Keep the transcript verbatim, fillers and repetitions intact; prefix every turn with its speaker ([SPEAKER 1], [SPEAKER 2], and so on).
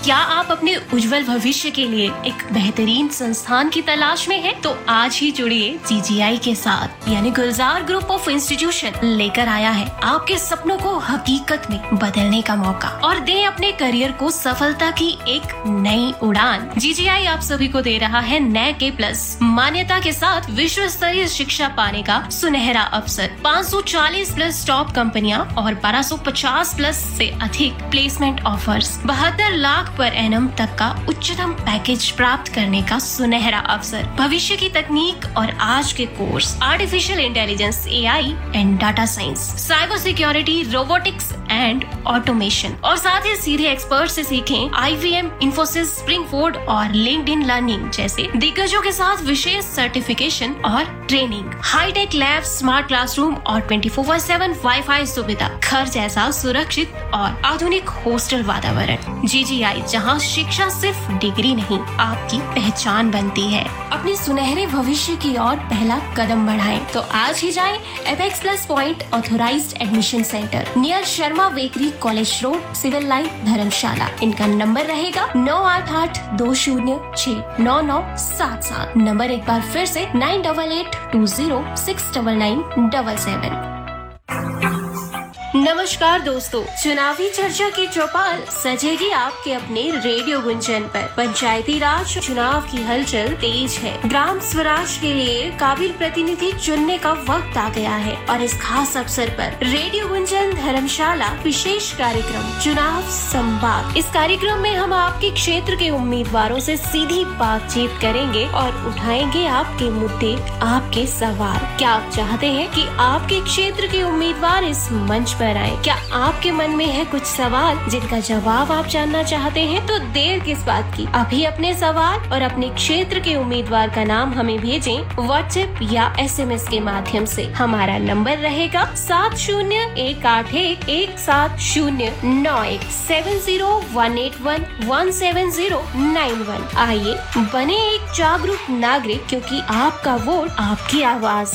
[SPEAKER 1] क्या आप अपने उज्जवल भविष्य के लिए एक बेहतरीन संस्थान की तलाश में हैं? तो आज ही जुड़िए जी जी आई के साथ, यानी गुलजार ग्रुप ऑफ इंस्टीट्यूशन लेकर आया है आपके सपनों को हकीकत में बदलने का मौका और दे अपने करियर को सफलता की एक नई उड़ान। जी जी आई आप सभी को दे रहा है नैक ए प्लस मान्यता के साथ विश्व स्तरीय शिक्षा पाने का सुनहरा अवसर। पाँच सौ चालीस प्लस टॉप कंपनियां और बारह सौ पचास प्लस से अधिक प्लेसमेंट ऑफर्स, बहत्तर लाख पर एनम तक का उच्चतम पैकेज प्राप्त करने का सुनहरा अवसर, भविष्य की तकनीक और आज के course artificial intelligence, A I and data science, cyber security, robotics and automation और साथ ही सीधे एक्सपर्ट से सीखें आई वी एम, इन्फोसिस, स्प्रिंगफोर्ड और लिंक्डइन लर्निंग जैसे दिग्गजों के साथ विशेष सर्टिफिकेशन और training, hi tech lab, smart classroom और twenty four by seven wifi सुविधा, घर जैसा सुरक्षित और आधुनिक हॉस्टल वातावरण। जी जी आई, जहां शिक्षा सिर्फ डिग्री नहीं आपकी पहचान बनती है। अपने सुनहरे भविष्य की ओर पहला कदम बढ़ाएं तो आज ही जाएं apex plus point authorised admission centre near Sharma bakery, college road, civil line, धर्मशाला। इनका नंबर रहेगा नौ आठ आठ दो शून्य छह नौ नौ सात सात। नंबर एक बार फिर से nine double eight to zero six double nine double seven. नमस्कार दोस्तों, चुनावी चर्चा की चौपाल सजेगी आपके अपने रेडियो गुंजन पर। पंचायती राज चुनाव की हलचल तेज है। ग्राम स्वराज के लिए काबिल प्रतिनिधि चुनने का वक्त आ गया है और इस खास अवसर पर रेडियो गुंजन धर्मशाला विशेष कार्यक्रम चुनाव संवाद। इस कार्यक्रम में हम आपके क्षेत्र के उम्मीदवारों से सीधी बातचीत करेंगे और उठाएंगे आपके मुद्दे, आपके सवाल। क्या आप चाहते हैं कि आपके क्षेत्र के उम्मीदवार इस मंच पर आए? क्या आपके मन में है कुछ सवाल जिनका जवाब आप जानना चाहते हैं? तो देर किस बात की, अभी अपने सवाल और अपने क्षेत्र के उम्मीदवार का नाम हमें भेजें व्हाट्सएप या एस एम एस के माध्यम से। हमारा नंबर रहेगा सात शून्य एक आठ एक एक सात शून्य नौ एक seven zero one eight one one seven zero nine one. आइए बने एक जागरूक नागरिक, क्योंकि आपका वोट आपकी आवाज